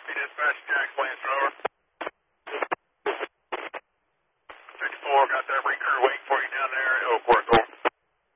Dispatch, Jack Lance, over. 54, got that recruit waiting for you down there at Oak Forest, over.